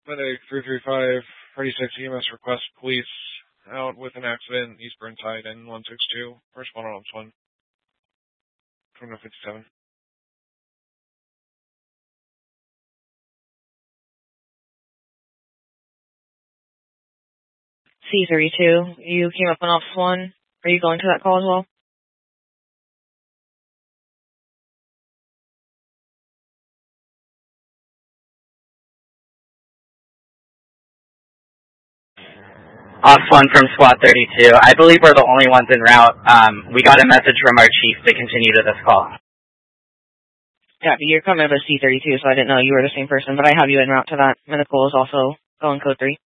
Medic 335, 36 EMS request police out with an accident, East Burnside and 162. Respond on Ops 1. 2057. C32, you came up on Ops 1. Are you going to that call as well? Ops 1 from Squad 32. I believe we're the only ones en route. We got a message from our chief to continue to this call. Yeah, you're coming up as C32, so I didn't know you were the same person, but I have you en route to that. Medical is also going code 3.